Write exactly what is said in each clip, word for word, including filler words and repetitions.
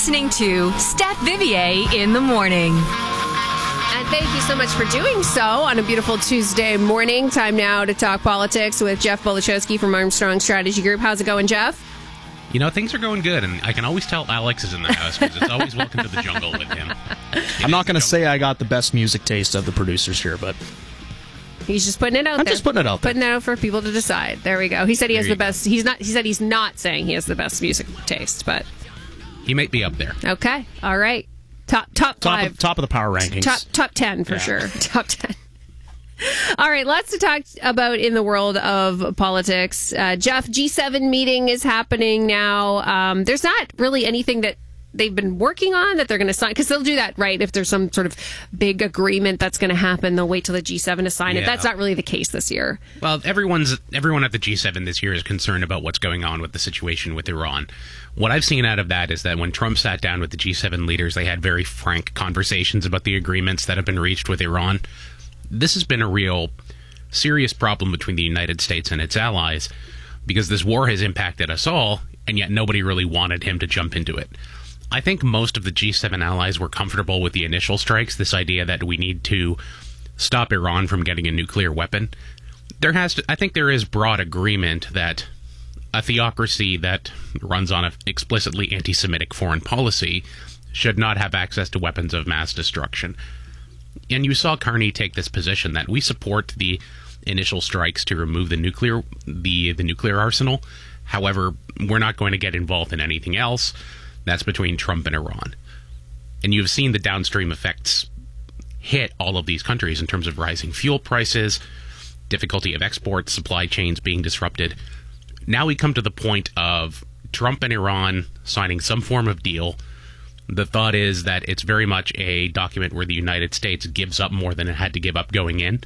listening to Steph Vivier in the Morning. And thank you so much for doing so on a beautiful Tuesday morning. Time now to talk politics with Jeff Bolichowski from Armstrong Strategy Group. How's it going, Jeff? You know, things are going good, and I can always tell Alex is in the house because it's always welcome to the jungle with him. It I'm not going to say I got the best music taste of the producers here, but he's just putting it out I'm there. just putting it out there. Putting it out for people to decide. There we go. He said he has There the you best. He's not. He said he's not saying he has the best music taste, but He might be up there. okay, all right. Top top top five. of, top of the power rankings. Top top ten for Yeah. sure. Top ten. All right, lots to talk about in the world of politics. Uh, Jeff, G seven meeting is happening now. Um, there's not really anything that they've been working on that they're going to sign, because they'll do that, right? If there's some sort of big agreement that's going to happen, they'll wait till the G seven to sign it. Yeah. That's not really the case this year. Well, everyone's everyone at the G seven this year is concerned about what's going on with the situation with Iran. What I've seen out of that is that when Trump sat down with the G seven leaders, they had very frank conversations about the agreements that have been reached with Iran. This has been a real serious problem between the United States and its allies, because this war has impacted us all, and yet nobody really wanted him to jump into it. I think most of the G seven allies were comfortable with the initial strikes, this idea that we need to stop Iran from getting a nuclear weapon. There has to, I think there is broad agreement that a theocracy that runs on an explicitly anti-Semitic foreign policy should not have access to weapons of mass destruction. And you saw Carney take this position that we support the initial strikes to remove the nuclear the the nuclear arsenal. However, we're not going to get involved in anything else. That's between Trump and Iran. And you've seen the downstream effects hit all of these countries in terms of rising fuel prices, difficulty of exports, supply chains being disrupted. Now we come to the point of Trump and Iran signing some form of deal. The thought is that it's very much a document where the United States gives up more than it had to give up going in.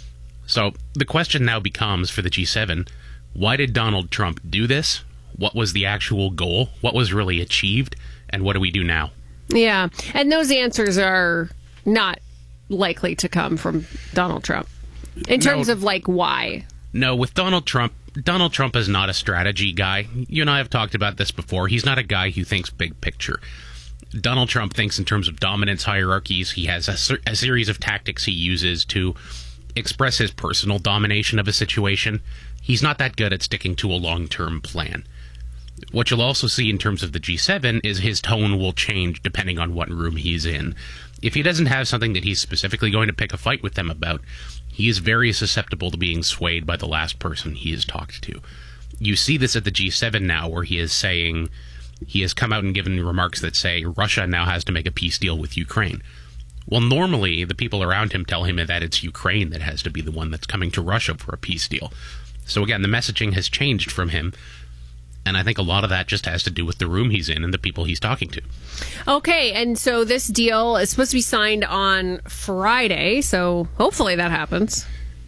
So the question now becomes for the G seven, why did Donald Trump do this? What was the actual goal? What was really achieved? And what do we do now? Yeah, and those answers are not likely to come from Donald Trump in terms No. of, like, why. No, with Donald Trump, Donald Trump is not a strategy guy. You and I have talked about this before. He's not a guy who thinks big picture. Donald Trump thinks in terms of dominance hierarchies. He has a, ser- a series of tactics he uses to express his personal domination of a situation. He's not that good at sticking to a long-term plan. What you'll also see in terms of the G seven is his tone will change depending on what room he's in. If he doesn't have something that he's specifically going to pick a fight with them about, he is very susceptible to being swayed by the last person he has talked to. You see this at the G seven now, where he is saying, he has come out and given remarks that say Russia now has to make a peace deal with Ukraine. Well, normally the people around him tell him that it's Ukraine that has to be the one that's coming to Russia for a peace deal. So again, the messaging has changed from him. And I think a lot of that just has to do with the room he's in and the people he's talking to. Okay, and so this deal is supposed to be signed on Friday, so hopefully that happens.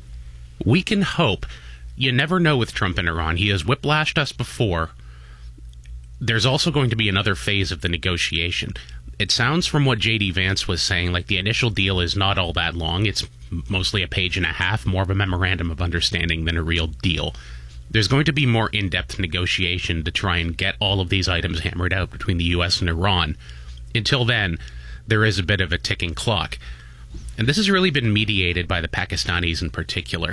We can hope. You never know with Trump and Iran. He has whiplashed us before. There's also going to be another phase of the negotiation. It sounds from what J D Vance was saying like the initial deal is not all that long. It's mostly a page and a half, more of a memorandum of understanding than a real deal. There's going to be more in-depth negotiation to try and get all of these items hammered out between the U S and Iran. Until then, there is a bit of a ticking clock. And this has really been mediated by the Pakistanis in particular.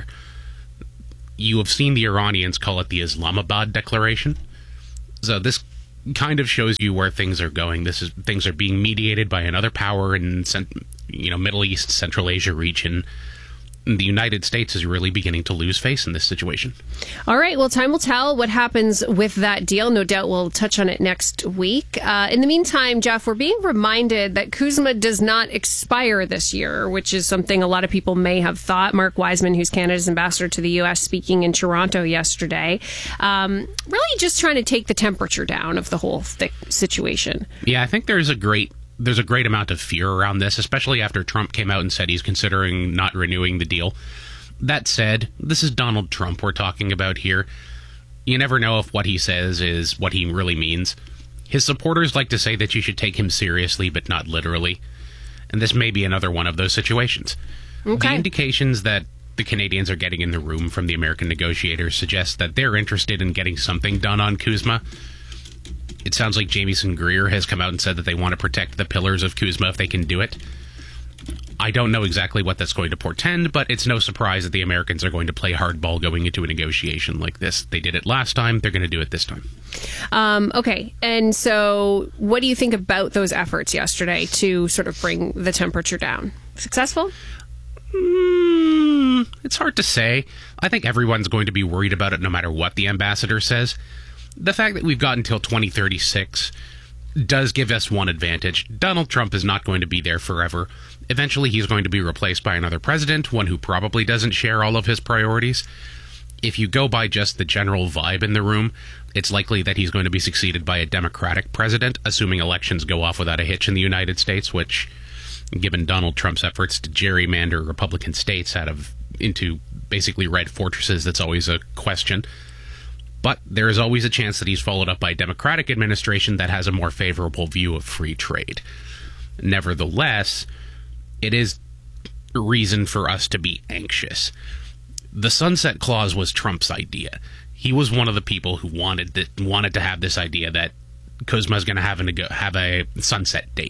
You have seen the Iranians call it the Islamabad Declaration. So this kind of shows you where things are going. This is things are being mediated by another power in you know Middle East, Central Asia region. The United States is really beginning to lose face in this situation. All right, well, time will tell what happens with that deal. No doubt we'll touch on it next week. Uh, in the meantime, Jeff, we're being reminded that CUSMA does not expire this year, which is something a lot of people may have thought. Mark Wiseman, who's Canada's ambassador to the U S, speaking in Toronto yesterday, um, really just trying to take the temperature down of the whole th- situation. Yeah, I think there's a great There's a great amount of fear around this, especially after Trump came out and said he's considering not renewing the deal. That said, this is Donald Trump we're talking about here. You never know if what he says is what he really means. His supporters like to say that you should take him seriously, but not literally. And this may be another one of those situations. Okay. The indications that the Canadians are getting in the room from the American negotiators suggest that they're interested in getting something done on CUSMA. It sounds like Jamieson Greer has come out and said that they want to protect the pillars of CUSMA if they can do it. I don't know exactly what that's going to portend, but it's no surprise that the Americans are going to play hardball going into a negotiation like this. They did it last time. They're going to do it this time. Um, okay. And so what do you think about those efforts yesterday to sort of bring the temperature down? Successful? Mm, it's hard to say. I think everyone's going to be worried about it no matter what the ambassador says. The fact that we've got until twenty thirty-six does give us one advantage. Donald Trump is not going to be there forever. Eventually, he's going to be replaced by another president, one who probably doesn't share all of his priorities. If you go by just the general vibe in the room, it's likely that he's going to be succeeded by a Democratic president, assuming elections go off without a hitch in the United States, which, given Donald Trump's efforts to gerrymander Republican states out of into basically red fortresses, that's always a question. But there is always a chance that he's followed up by a Democratic administration that has a more favorable view of free trade. Nevertheless, it is a reason for us to be anxious. The Sunset Clause was Trump's idea. He was one of the people who wanted that, wanted to have this idea that CUSMA is going to have a, have a sunset date.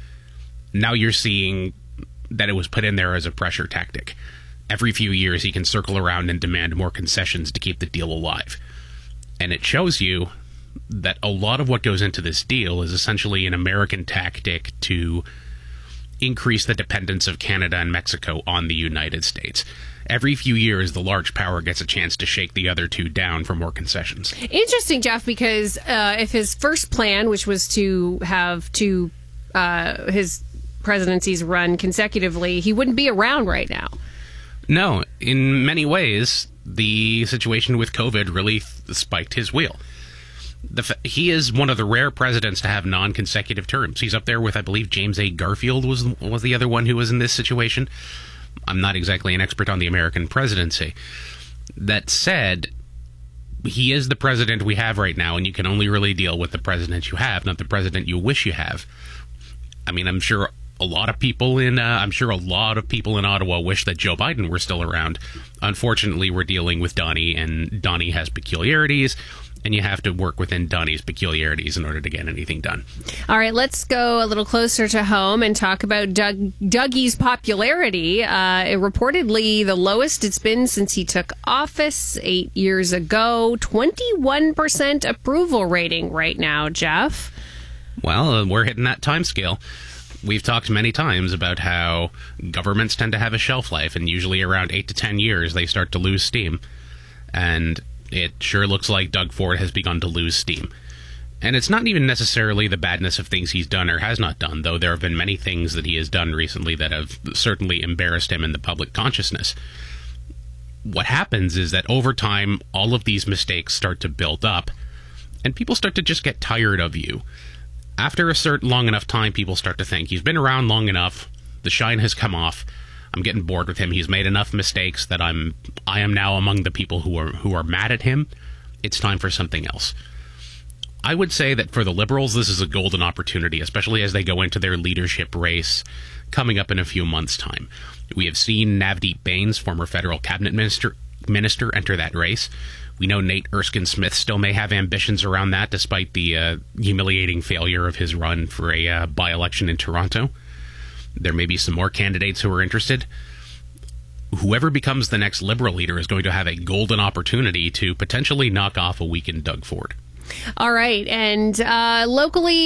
Now you're seeing that it was put in there as a pressure tactic. Every few years he can circle around and demand more concessions to keep the deal alive. And it shows you that a lot of what goes into this deal is essentially an American tactic to increase the dependence of Canada and Mexico on the United States. Every few years, the large power gets a chance to shake the other two down for more concessions. Interesting, Jeff, because uh, if his first plan, which was to have two uh, his presidencies run consecutively, he wouldn't be around right now. No, in many ways, the situation with COVID really spiked his wheel. The f- he is one of the rare presidents to have non-consecutive terms. He's up there with, I believe, James A. Garfield was was the other one who was in this situation. I'm not exactly an expert on the American presidency. That said, he is the president we have right now, and you can only really deal with the president you have, not the president you wish you have. I mean, I'm sure a lot of people in, uh, I'm sure a lot of people in Ottawa wish that Joe Biden were still around. Unfortunately, we're dealing with Donnie, and Donnie has peculiarities, and you have to work within Donnie's peculiarities in order to get anything done. All right, let's go a little closer to home and talk about Doug, Dougie's popularity. Uh, it reportedly the lowest it's been since he took office eight years ago. twenty-one percent approval rating right now, Jeff. Well, uh, we're hitting that time scale. We've talked many times about how governments tend to have a shelf life, and usually around eight to ten years they start to lose steam. And it sure looks like Doug Ford has begun to lose steam. And it's not even necessarily the badness of things he's done or has not done, though there have been many things that he has done recently that have certainly embarrassed him in the public consciousness. What happens is that over time, all of these mistakes start to build up, and people start to just get tired of you. After a certain long enough time, people start to think, he's been around long enough, the shine has come off, I'm getting bored with him, he's made enough mistakes that I'm I am now among the people who are who are mad at him. It's time for something else. I would say that for the Liberals, this is a golden opportunity, especially as they go into their leadership race coming up in a few months' time. We have seen Navdeep Bains, former federal cabinet minister, minister enter that race. We know Nate Erskine-Smith still may have ambitions around that, despite the uh, humiliating failure of his run for a uh, by-election in Toronto. There may be some more candidates who are interested. Whoever becomes the next Liberal leader is going to have a golden opportunity to potentially knock off a weakened Doug Ford. All right, and uh, locally,